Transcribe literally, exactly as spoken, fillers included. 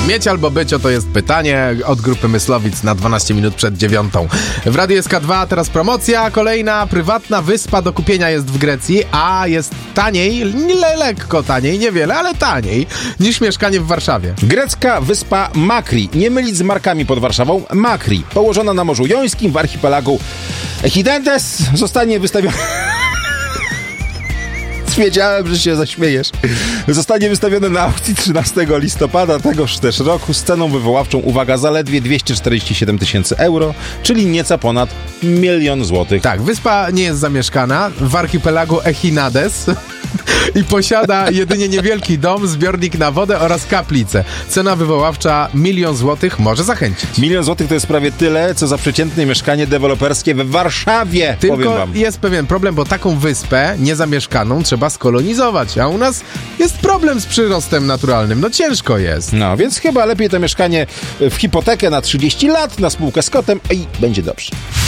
Mieć albo być, oto jest pytanie od grupy Myslowic na dwanaście minut przed dziewiątą. W Radiu S K dwa teraz promocja. Kolejna prywatna wyspa do kupienia jest w Grecji, a jest taniej, le, lekko taniej, niewiele, ale taniej niż mieszkanie w Warszawie. Grecka wyspa Makri. Nie mylić z markami pod Warszawą. Makri. Położona na Morzu Jońskim w archipelagu Echidentes zostanie wystawiona... Wiedziałem, że się zaśmiejesz. Zostanie wystawione na aukcji trzynastego listopada tegoż też roku z ceną wywoławczą, uwaga, zaledwie dwieście czterdzieści siedem tysięcy euro, czyli nieco ponad milion złotych. Tak, wyspa nie jest zamieszkana w archipelagu Echinades i posiada jedynie niewielki dom, zbiornik na wodę oraz kaplicę. Cena wywoławcza milion złotych może zachęcić. Milion złotych to jest prawie tyle, co za przeciętne mieszkanie deweloperskie w Warszawie. Tylko powiem wam. Jest pewien problem, bo taką wyspę niezamieszkaną trzeba skolonizować, a u nas jest problem z przyrostem naturalnym. No ciężko jest. No, więc chyba lepiej to mieszkanie w hipotekę na trzydzieści lat, na spółkę z kotem i będzie dobrze.